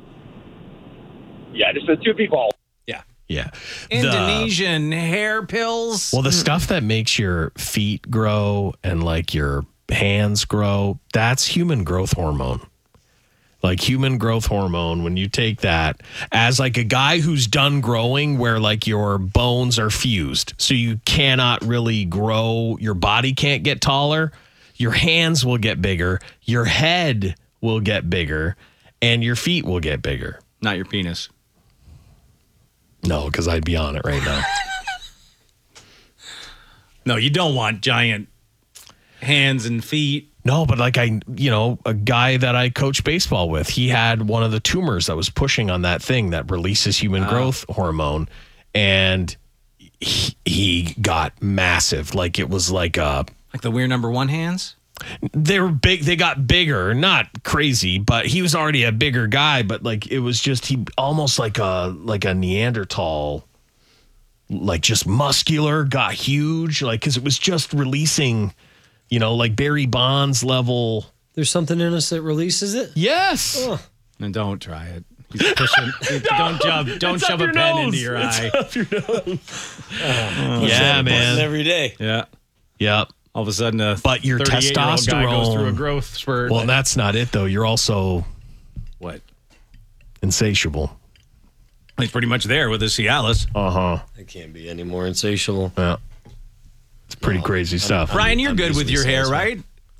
the 2 people. Yeah. Indonesian hair pills. Well, the stuff that makes your feet grow and like your hands grow, that's human growth hormone. Like human growth hormone, when you take that as like a guy who's done growing where like your bones are fused, so you cannot really grow, your body can't get taller, your hands will get bigger, your head will get bigger, and your feet will get bigger. Not your penis. No, because I'd be on it right now. No, you don't want giant hands and feet. No, but like a guy that I coach baseball with, he had one of the tumors that was pushing on that thing that releases human growth hormone, and he got massive. Like it was like the Weir number 1 hands. They were big. They got bigger, not crazy, but he was already a bigger guy. But like it was just he almost like a Neanderthal, like just muscular, got huge, like because it was just releasing. Like Barry Bonds level. There's something in us that releases it? Yes. And don't try it. He's pushing. Don't shove a pen into your eye. Up your nose. Yeah, man. Every day. Yeah. Yep. All of a sudden, but your 38-year-old guy goes through a testosterone growth spurt. Well, that's not it though. You're also what? Insatiable. He's pretty much there with his Cialis. It can't be any more insatiable. Yeah. It's pretty crazy stuff. Brian, you're good with your hair, right?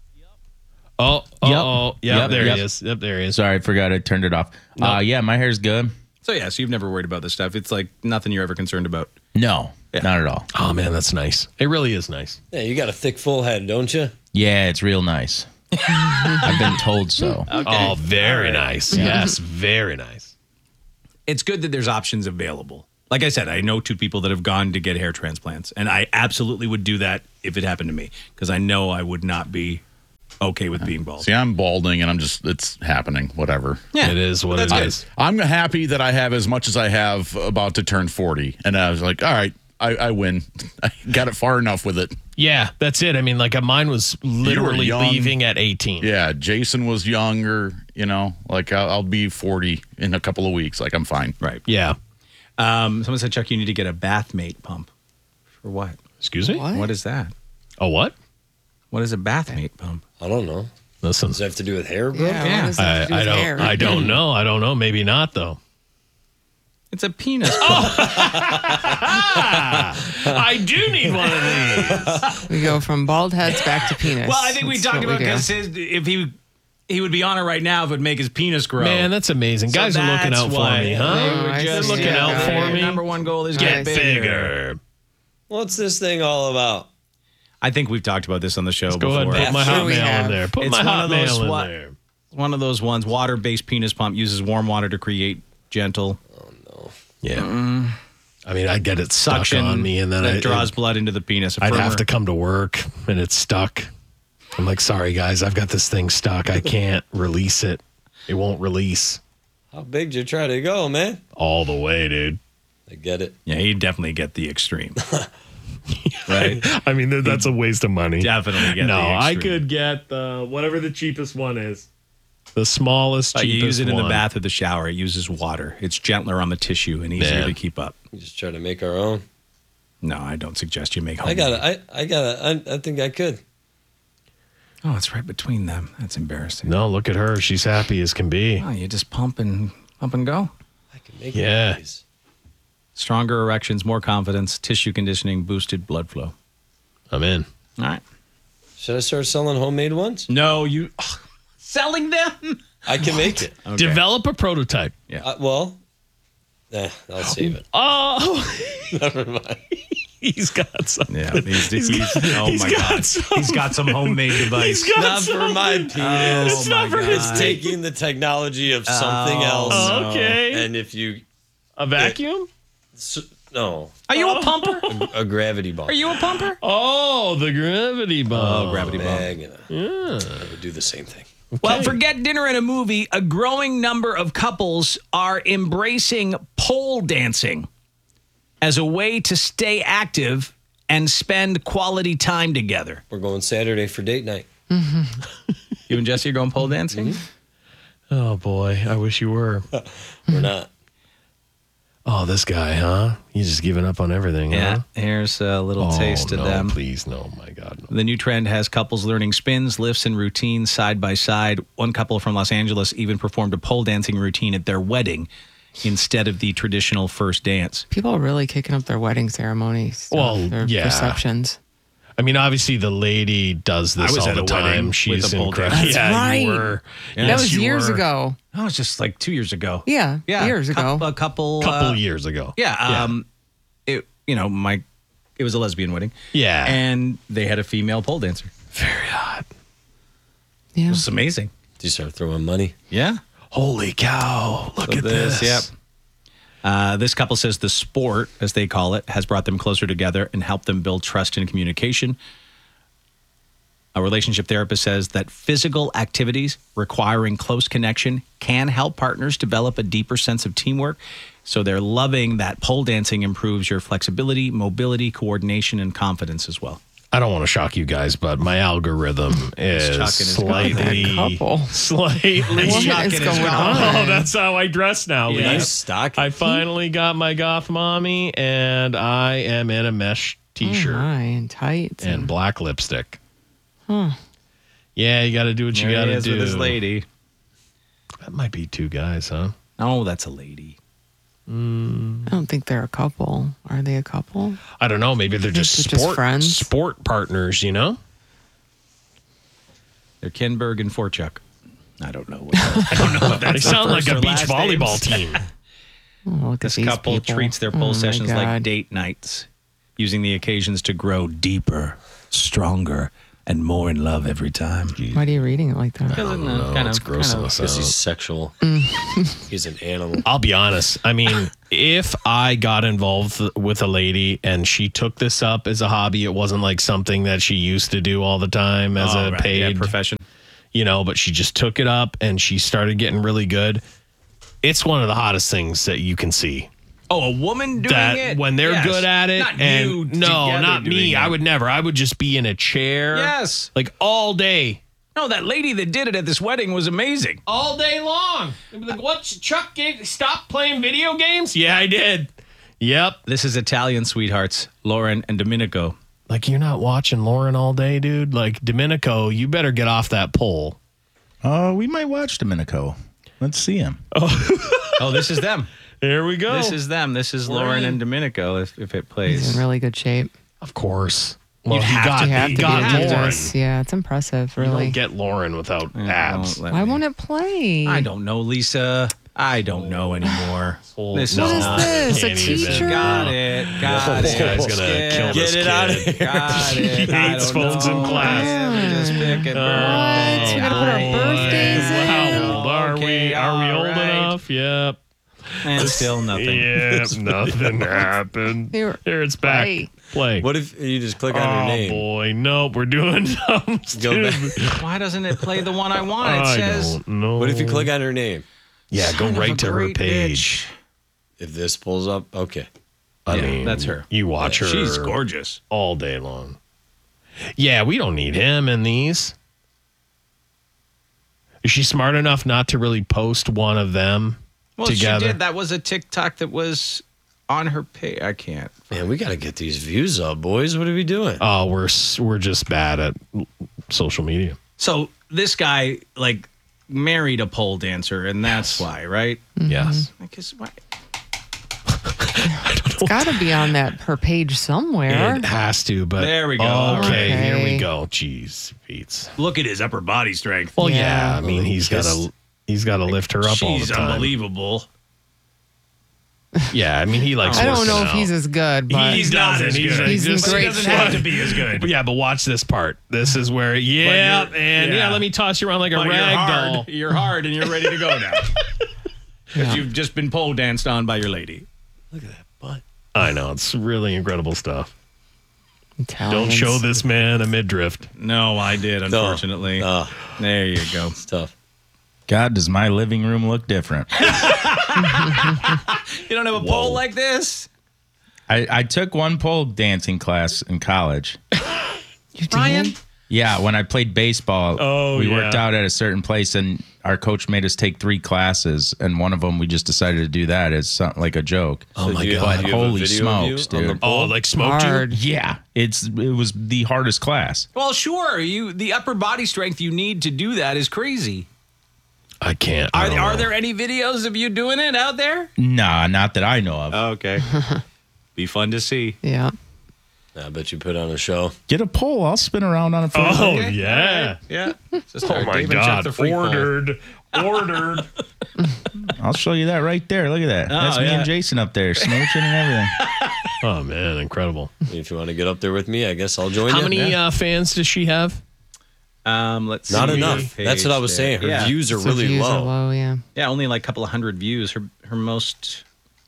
Yep, there he is. Yep, there he is. Sorry, I forgot I turned it off. Yeah, my hair's good. So you've never worried about this stuff. It's like nothing you're ever concerned about. No, not at all. Oh man, that's nice. It really is nice. Yeah, you got a thick, full head, don't you? Yeah, it's real nice. I've been told so. Okay. Oh, very nice. Yes, very nice. It's good that there's options available. Like I said, I know 2 people that have gone to get hair transplants, and I absolutely would do that if it happened to me, because I know I would not be okay with being bald. See, I'm balding, and it's happening, whatever. Yeah, it is what it is. I'm happy that I have as much as I have about to turn 40, and I was like, all right, I win. I got it far enough with it. Yeah, that's it. I mean, like mine was literally young. leaving at 18. Yeah, Jason was younger, like I'll be 40 in a couple of weeks. Like, I'm fine. Right. Yeah. Someone said, Chuck, you need to get a bathmate pump. For what? Excuse me? What is that? A what? What is a bathmate pump? I don't know. Listen. Does it have to do with hair growth? Yeah. I don't know. I don't know. Maybe not, though. It's a penis. I do need one of these. We go from bald heads back to penis. Well, I think we That's talked what about do. this. If he would be on it right now if it would make his penis grow. Man, that's amazing. So Guys are looking that's out for why me, huh? They're looking out for me. Number one goal is Get get bigger. What's this thing all about? I think we've talked about this on the show Let's before. go ahead and put my Hotmail in there. Put my Hotmail in there. One of those ones, water-based penis pump, uses warm water to create gentle. Oh, no. Yeah. I mean, I get it stuck Suction on me, and then that draws blood into the penis. I'd have to come to work, and it's stuck. I'm like, sorry, guys, I've got this thing stuck. I can't release it. It won't release. How big did you try to go, man? All the way, dude. I get it. Yeah, you definitely get the extreme. Right? I mean, that's a waste of money. Definitely get no, the extreme. I could get whatever the cheapest one is. The smallest, but cheapest you use it in the one. bath or the shower. It uses water. It's gentler on the tissue and easier to keep up. We just try to make our own. No, I don't suggest you make home. I think I could. Oh, it's right between them. That's embarrassing. No, look at her. She's happy as can be. Oh, you just pump and go. I can make Yeah. it. Stronger erections, more confidence, tissue conditioning, boosted blood flow. I'm in. All right. Should I start selling homemade ones? No, you selling them? I can make it. Okay. Develop a prototype. Yeah. I'll save it. Oh, never mind. He's got something. Yeah, oh my God. He's got some homemade device. Not for my penis. Oh my God. It's taking the technology of something else. Oh, okay. And if you... A vacuum? No. Are you a pumper? A gravity ball. Are you a pumper? Oh, the gravity ball. Oh, gravity ball. Yeah. I would do the same thing. Okay. Well, forget dinner and a movie. A growing number of couples are embracing pole dancing as a way to stay active and spend quality time together. We're going Saturday for date night. You and Jesse are going pole dancing? Oh, boy. I wish you were. We're not. Oh, this guy, huh? He's just giving up on everything, Yeah. huh? Here's a little taste of them. Please, no. My God. No. The new trend has couples learning spins, lifts, and routines side by side. One couple from Los Angeles even performed a pole dancing routine at their wedding instead of the traditional first dance. People are really kicking up their wedding ceremonies. Their receptions. I mean, obviously, the lady does this all the time. She's with a pole incredible. dance. That's right. You were. That was years ago. No, it was just like 2 years ago. Yeah, years ago. A couple years ago. Yeah. It was a lesbian wedding. Yeah. And they had a female pole dancer. Very hot. Yeah. It was amazing. Do you start throwing money? Yeah. Holy cow. Look at this. Yep. This couple says the sport, as they call it, has brought them closer together and helped them build trust and communication. A relationship therapist says that physical activities requiring close connection can help partners develop a deeper sense of teamwork. So they're loving that pole dancing improves your flexibility, mobility, coordination, and confidence as well. I don't want to shock you guys, but my algorithm is slightly Woman shocking is going on. Oh, that's how I dress now. Yeah. Lisa. Nice stocking. I finally got my goth mommy, and I am in a mesh t-shirt And tights. and black lipstick. Huh. Yeah, you got to do what you got to do. With his lady. That might be two guys, huh? Oh, that's a lady. I don't think they're a couple. Are they a couple? I don't know. Maybe they're just they're just friends. sport partners, you know? They're Kenberg and Forchuk. I don't know. I don't know if that's They sound their like first a or beach last volleyball names. team. Oh, look at This these couple people. treats their Oh, pole my sessions like God. date nights, using the occasions to grow deeper, stronger, and more in love every time. Why are you reading it like that? It's grossing us Because he's out. sexual. He's an animal. I'll be honest. I mean, if I got involved with a lady and she took this up as a hobby, it wasn't like something that she used to do all the time as a paid profession. You know, but she just took it up and she started getting really good. It's one of the hottest things that you can see. Oh, a woman doing That it? when they're Yes. good at it, Not and you no, together not doing me. it. I would never. I would just be in a chair, Yes. like all day. No, that lady that did it at this wedding was amazing. All day long. Like, what? Chuck, stop playing video games? Yeah, I did. Yep. This is Italian sweethearts, Lauren and Domenico. Like, you're not watching Lauren all day, dude. Like, Domenico, you better get off that pole. Oh, we might watch Domenico. Let's see him. Oh, this is them. There we go. This is them. This is Lauren and Domenico if it He's plays. in really good shape. Of course. Well, You he have got, to- You have he to got be to do Lauren. this. Yeah, it's impressive, You really. don't get Lauren without abs. Why won't it play? I don't know, Lisa. I don't know anymore. This What is is not. this? A Can't even. teacher? Got it. Got This it. guy's gonna kill this Get it out of kid. here. Got it. He I hates don't phones know. in class. Yeah, we just pick a What? We gotta put our birthdays in? How old are Okay, we? Are we all old right. enough? Yep. And still nothing. Yeah, nothing happened. Here, Here, it's back. play. Play. What if you just click on her Oh, name? boy. Nope, we're doing something Go stupid. back. Why doesn't it play the one I want? It I says. don't know. What if you click on her name? Yeah, go Son of a right to her great page. If this pulls up, okay. I Yeah, mean, that's her. You watch her. She's gorgeous. all day long. Yeah, we don't need him in these. Is she smart enough not to really post one of them Well, together? she did. That was a TikTok that was on her page. I can't. Man, we got to get these views up, boys. What are we doing? Oh, we're just bad at social media. So this guy like married a pole dancer, and that's why, right? Yes. I guess why? It's got to be on her page somewhere. It has to, but There we go. Okay, here we Okay. go. Jeez, Pete's. Look at his upper body strength. Well, Yeah. yeah. I mean, he's got to lift her up all the She's time. unbelievable. Yeah, I mean, he likes. I don't know working if he's out. as good, but He's not as good. He's in He great doesn't shape. have to be as good. But yeah, but watch this part. This is where, yeah, you're- and yeah. let me toss you around like a But rag doll. You're hard, and you're ready to go now. Because you've just been pole danced on by your lady. Look at that butt. I know, it's really incredible stuff. Don't Italians. show this man a midriff. No, I did, unfortunately. There you go. It's tough. God, does my living room look different? You don't have a pole like this? I took one pole dancing class in college. You Ryan? did? Yeah, when I played baseball, Oh, we yeah. worked out at a certain place, and our coach made us take 3 classes, and one of them we just decided to do that as like a joke. Oh, my do you- God. do you have a Holy video of you smokes, on the dude. pole? Oh, like smoked Hard. you? Yeah, it was the hardest class. Well, sure. The upper body strength you need to do that is crazy. I can't. I don't Are know. there any videos of you doing it out there? Nah, not that I know of. Okay. Be fun to see. Yeah. I bet you put on a show. Get a pole. I'll spin around on it for you. Oh, Okay. yeah. Yeah. Just Oh, my Dave and Chuck God. the Freak pole. Ordered. I'll show you that right there. Look at that. That's me yeah. and Jason up there, smooching and everything. Oh, man, incredible. If you want to get up there with me, I guess I'll join How you. many fans does she have? Let's Not see. enough. That's what I was saying. Her views are So really views low. are low, yeah. Yeah, only like a couple of hundred views. Her most.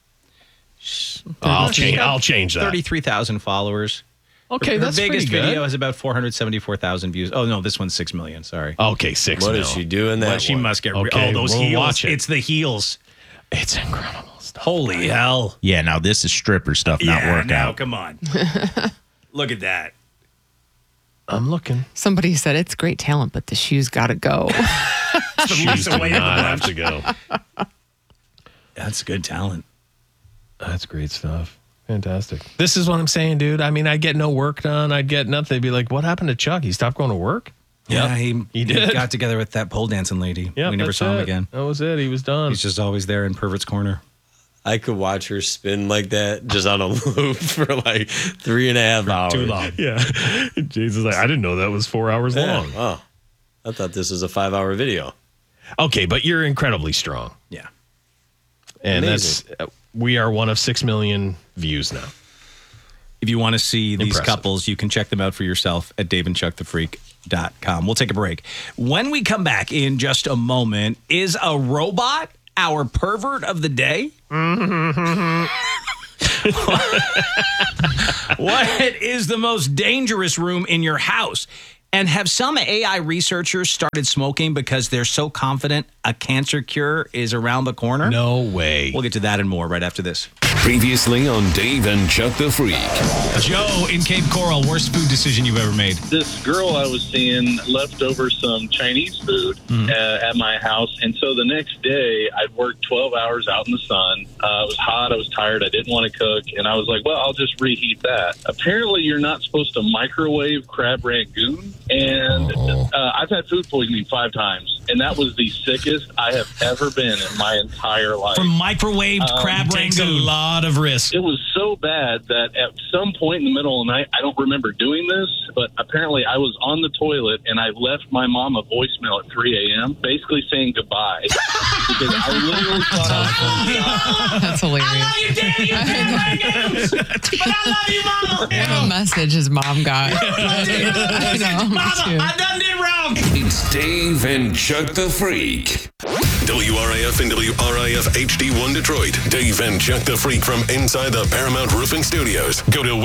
I'll change that. 33,000 followers. Okay, her that's biggest pretty good. video has about 474,000 views. Oh no, this one's 6 million. Sorry. Okay, 6 What mil. is she doing that Well, she one? must get Okay, those we'll heels. watch it. It's the heels. It's incredible stuff. Holy hell! Yeah, now this is stripper stuff, not yeah, now workout. come on. Look at that. I'm looking. Somebody said it's great talent, but the shoes got to go. Shoes do not have to go. That's good talent. That's great stuff. Fantastic. This is what I'm saying, dude. I mean, I'd get no work done. I'd get nothing. They'd be like, what happened to Chuck? He stopped going to work? Yeah, He he did. got together with that pole dancing lady. Yeah, we never saw him again. That was it. He was done. He's just always there in Pervert's Corner. I could watch her spin like that just on a loop for like 3.5 hours. Too long. Yeah. Jesus, like, I didn't know that was 4 hours long. Oh, I thought this was a 5-hour video. Okay, but you're incredibly strong. Yeah. And Amazing. we are one of 6 million views now. If you want to see these Impressive. couples, you can check them out for yourself at daveandchuckthefreak.com. We'll take a break. When we come back in just a moment, is a robot our pervert of the day? What is the most dangerous room in your house? And have some AI researchers started smoking because they're so confident a cancer cure is around the corner? No way. We'll get to that and more right after this. Previously on Dave and Chuck the Freak. Joe in Cape Coral, worst food decision you've ever made? This girl I was seeing left over some Chinese food at my house. And so the next day, I'd worked 12 hours out in the sun. It was hot. I was tired. I didn't want to cook. And I was like, well, I'll just reheat that. Apparently, you're not supposed to microwave crab rangoon. And I've had food poisoning 5 times. And that was the sickest I have ever been in my entire life. From microwaved crab Takes a rangoon. lot of risk. It was so bad that at some point in the middle of the night, I don't remember doing this, but apparently I was on the toilet and I left my mom a voicemail at 3 a.m. basically saying goodbye. Because I literally thought I was That's hilarious. I love you, Daddy. But I love you, Mama. What a message his mom got. I know. Mama, I done did wrong. It's Dave and Chuck the Freak. WRIF and WRIF HD1 Detroit. Dave and Chuck the Freak from inside the Paramount Roofing Studios. Go to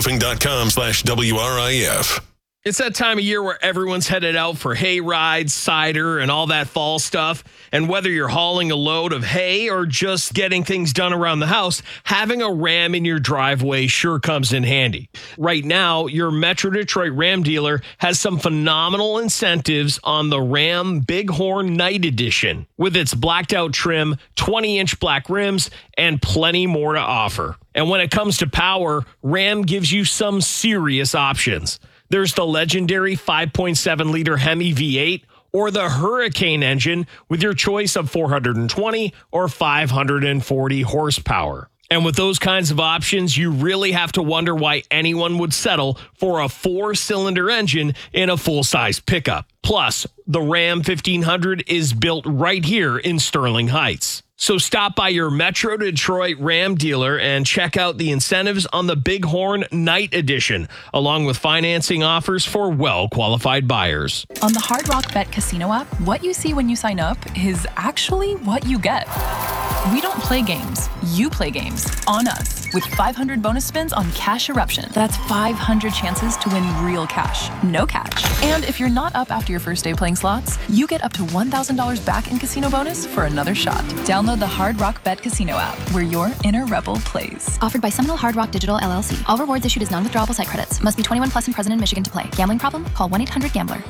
weareroofing.com/WRIF. It's that time of year where everyone's headed out for hay rides, cider, and all that fall stuff. And whether you're hauling a load of hay or just getting things done around the house, having a Ram in your driveway sure comes in handy. Right now, your Metro Detroit Ram dealer has some phenomenal incentives on the Ram Bighorn Night Edition with its blacked out trim, 20-inch black rims, and plenty more to offer. And when it comes to power, Ram gives you some serious options. There's the legendary 5.7-liter Hemi V8 or the Hurricane engine with your choice of 420 or 540 horsepower. And with those kinds of options, you really have to wonder why anyone would settle for a 4-cylinder engine in a full-size pickup. Plus, the Ram 1500 is built right here in Sterling Heights. So stop by your Metro Detroit Ram dealer and check out the incentives on the Bighorn Night Edition, along with financing offers for well-qualified buyers. On the Hard Rock Bet Casino app, what you see when you sign up is actually what you get. We don't play games. You play games on us with 500 bonus spins on Cash Eruption. That's 500 chances to win real cash, no catch. And if you're not up after your first day playing slots, you get up to $1,000 back in casino bonus for another shot. Download the Hard Rock Bet Casino app, where your inner rebel plays. Offered by Seminole Hard Rock Digital LLC. All rewards issued as non-withdrawable site credits. Must be 21 plus and present in Michigan to play. Gambling problem? Call 1-800-GAMBLER.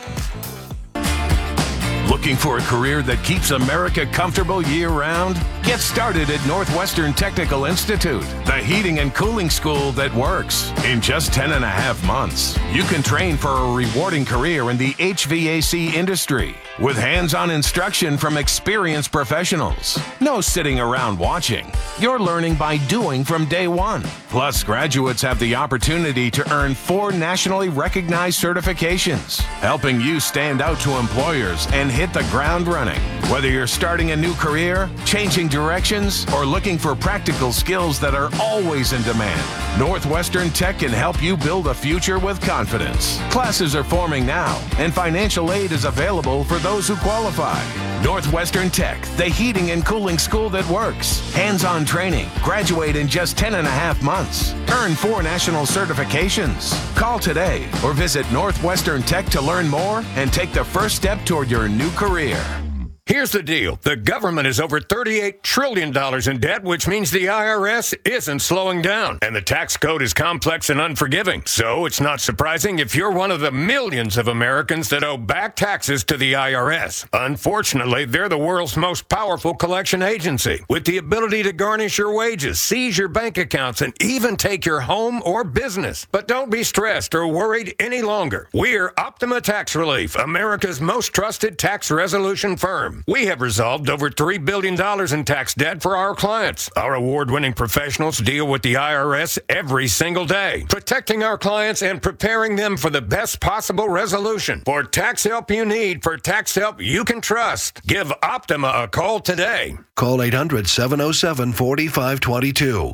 Looking for a career that keeps America comfortable year-round? Get started at Northwestern Technical Institute, the heating and cooling school that works. In just 10.5 months, you can train for a rewarding career in the HVAC industry with hands-on instruction from experienced professionals. No sitting around watching. You're learning by doing from day one. Plus, graduates have the opportunity to earn 4 nationally recognized certifications, helping you stand out to employers and hit the ground running. Whether you're starting a new career, changing directions, or looking for practical skills that are always in demand, Northwestern Tech can help you build a future with confidence. Classes are forming now, and financial aid is available for those who qualify. Northwestern Tech, the heating and cooling school that works. Hands-on training. Graduate in just 10.5 months. Earn 4 national certifications. Call today or visit Northwestern Tech to learn more and take the first step toward your new career. Here's the deal. The government is over $38 trillion in debt, which means the IRS isn't slowing down. And the tax code is complex and unforgiving. So it's not surprising if you're one of the millions of Americans that owe back taxes to the IRS. Unfortunately, they're the world's most powerful collection agency, with the ability to garnish your wages, seize your bank accounts, and even take your home or business. But don't be stressed or worried any longer. We're Optima Tax Relief, America's most trusted tax resolution firm. We have resolved over $3 billion in tax debt for our clients. Our award-winning professionals deal with the IRS every single day, protecting our clients and preparing them for the best possible resolution. For tax help you need, for tax help you can trust, give Optima a call today. Call 800-707-4522.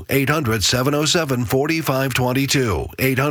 800-707-4522.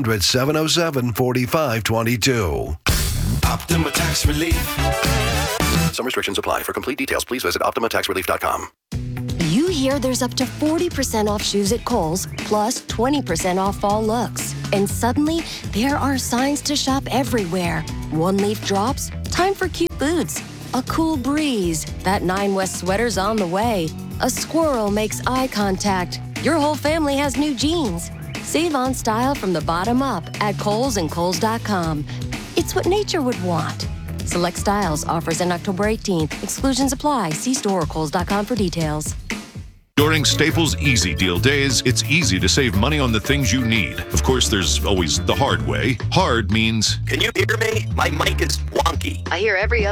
800-707-4522. Optima Tax Relief. Some restrictions apply. For complete details, please visit OptimaTaxRelief.com. You hear there's up to 40% off shoes at Kohl's, plus 20% off fall looks. And suddenly, there are signs to shop everywhere. One leaf drops, time for cute boots. A cool breeze, that 9 West sweater's on the way. A squirrel makes eye contact. Your whole family has new jeans. Save on style from the bottom up at Kohl's and Kohl's.com. It's what nature would want. Select styles, offers in October 18th. Exclusions apply. See store or Kohl's.com for details. During Staples Easy Deal Days, it's easy to save money on the things you need. Of course, there's always the hard way. Hard means... Can you hear me? My mic is wonky. I hear every